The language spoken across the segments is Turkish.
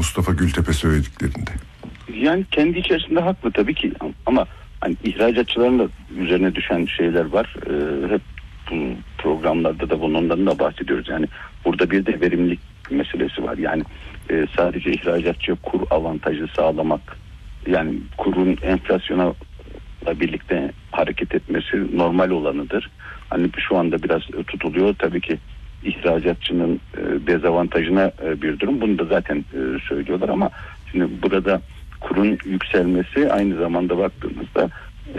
Mustafa Gültepe söylediklerinde. Yani kendi içerisinde haklı tabii ki, ama hani ihracatçıların da üzerine düşen şeyler var. Hep bu programlarda da bundan da bahsediyoruz. Yani burada bir de verimlilik meselesi var. Yani sadece ihracatçıya kur avantajı sağlamak, yani kurun enflasyona birlikte hareket etmesi normal olanıdır. Hani şu anda biraz tutuluyor. Tabii ki ihracatçının dezavantajına bir durum. Bunu da zaten söylüyorlar, ama şimdi burada kurun yükselmesi aynı zamanda baktığımızda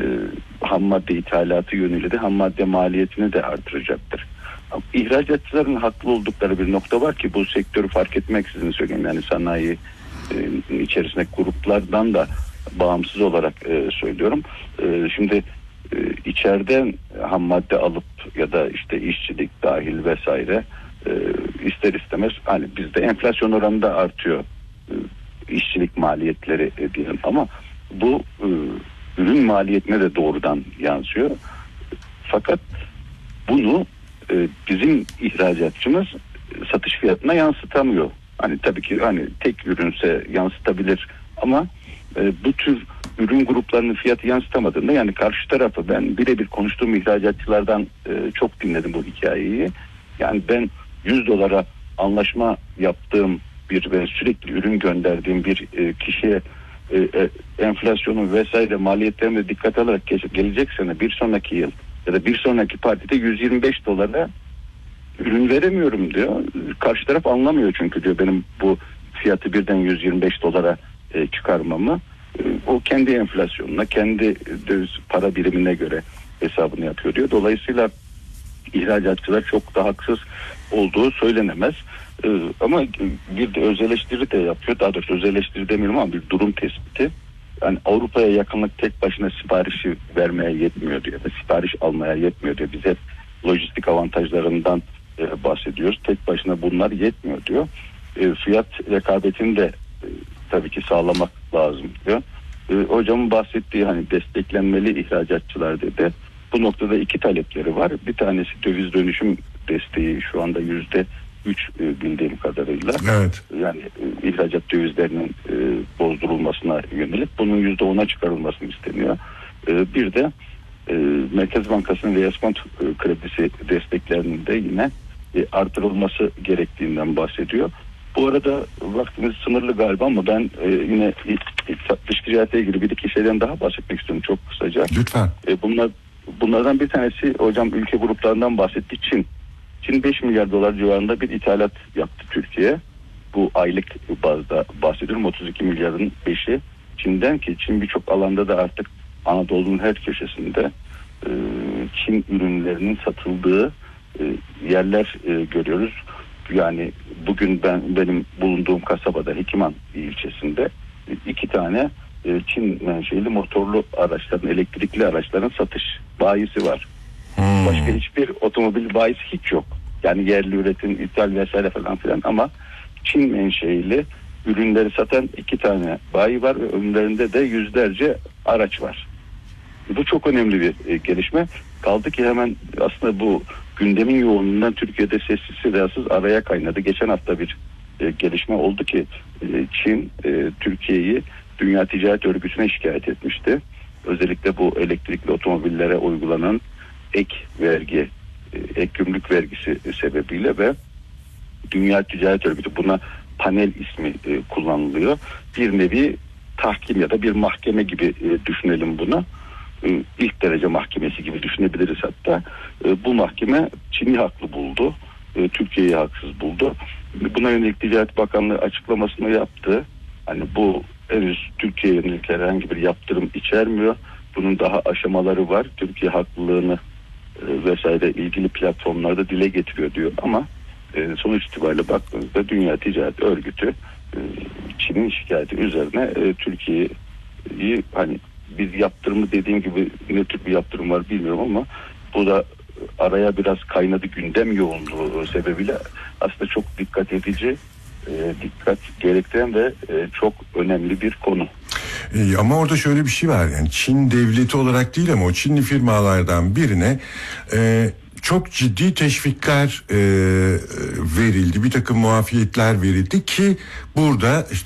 ham madde ithalatı yönüyle de ham madde maliyetini de artıracaktır. İhracatçıların haklı oldukları bir nokta var ki, bu sektörü fark etmeksizin söyleyeyim, yani sanayi içerisindeki gruplardan da bağımsız olarak söylüyorum. Şimdi içeriden ham madde alıp ya da işte işçilik dahil vesaire ister istemez hani bizde enflasyon oranında artıyor işçilik maliyetleri diyelim, ama bu ürün maliyetine de doğrudan yansıyor. Fakat bunu bizim ihracatçımız satış fiyatına yansıtamıyor. Hani tabii ki hani tek ürünse yansıtabilir, ama bu tür ürün gruplarının fiyatı yansıtamadığında, yani karşı tarafı, ben birebir konuştuğum ihracatçılardan çok dinledim bu hikayeyi. Yani ben 100 dolara anlaşma yaptığım bir ve sürekli ürün gönderdiğim bir kişiye enflasyonu vesaire maliyetlerini de dikkate alarak gelecek sene, bir sonraki yıl ya da bir sonraki partide 125 dolara ürün veremiyorum diyor. Karşı taraf anlamıyor çünkü diyor benim bu fiyatı birden 125 dolara çıkarmamı. O kendi enflasyonuna, kendi döviz para birimine göre hesabını yapıyor diyor. Dolayısıyla ihracatçılar çok da haksız olduğu söylenemez. Ama bir de öz eleştiri de yapıyor. Daha doğrusu öz eleştiri demiyorum ama bir durum tespiti. Yani Avrupa'ya yakınlık tek başına siparişi vermeye yetmiyor diyor. Sipariş almaya yetmiyor diyor. Biz hep lojistik avantajlarından bahsediyoruz. Tek başına bunlar yetmiyor diyor. Fiyat rekabetini de tabii ki sağlamak lazım diyor. Hocamın bahsettiği hani desteklenmeli ihracatçılar dedi. Bu noktada iki talepleri var. Bir tanesi döviz dönüşüm desteği, şu anda %3 bildiğim kadarıyla. Evet. Yani ihracat dövizlerinin bozdurulmasına yönelik bunun %10'a çıkarılmasını isteniyor. Bir de Merkez Bankası'nın reaspont kredisi desteklerinin de yine artırılması gerektiğinden bahsediyor. Bu arada vaktimiz sınırlı galiba, ama ben yine dış ticarete ilgili bir iki şeyden daha bahsetmek istiyorum çok kısaca. Lütfen. Bunlardan bir tanesi, hocam ülke gruplarından bahsetti, Çin. Çin 5 milyar dolar civarında bir ithalat yaptı Türkiye. Bu aylık bazda bahsediyorum. 32 milyarın 5'i Çin'den, ki Çin birçok alanda da artık Anadolu'nun her köşesinde Çin ürünlerinin satıldığı yerler görüyoruz. Yani bugün benim bulunduğum kasabada Hekiman ilçesinde 2 tane Çin menşeli motorlu araçların, elektrikli araçların satış bayisi var. Başka hiçbir otomobil bayisi hiç yok. Yani yerli üretim, ithal vesaire falan filan, ama Çin menşeli ürünleri satan 2 tane bayi var ve önlerinde de yüzlerce araç var. Bu çok önemli bir gelişme. Kaldı ki hemen aslında bu gündemin yoğunluğundan Türkiye'de sessiz sedasız araya kaynadı. Geçen hafta bir gelişme oldu ki Çin Türkiye'yi Dünya Ticaret Örgütü'ne şikayet etmişti. Özellikle bu elektrikli otomobillere uygulanan ek vergi, ek gümrük vergisi sebebiyle, ve Dünya Ticaret Örgütü, buna panel ismi kullanılıyor. Bir nevi tahkim ya da bir mahkeme gibi düşünelim bunu. İlk derece mahkemesi gibi düşünebiliriz hatta. Bu mahkeme Çin'i haklı buldu. Türkiye'yi haksız buldu. Buna yönelik Ticaret Bakanlığı açıklamasını yaptı. Hani bu henüz Türkiye'ye yönelik herhangi bir yaptırım içermiyor. Bunun daha aşamaları var. Türkiye haklılığını vesaire ilgili platformlarda dile getiriyor diyor, ama sonuç itibariyle baktığınızda Dünya Ticaret Örgütü Çin'in şikayeti üzerine Türkiye'yi, hani biz yaptırımı, dediğim gibi ne tür bir yaptırım var bilmiyorum, ama bu da araya biraz kaynadı gündem yoğunluğu sebebiyle. Aslında çok dikkat edici, dikkat gerektiren ve çok önemli bir konu. Ama orada şöyle bir şey var, yani Çin devleti olarak değil ama o Çinli firmalardan birine çok ciddi teşvikler verildi, bir takım muafiyetler verildi ki burada işte